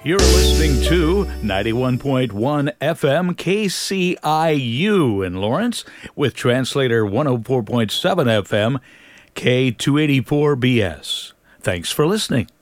You're listening to 91.1 FM KCIU in Lawrence with translator 104.7 FM K284BS. Thanks for listening.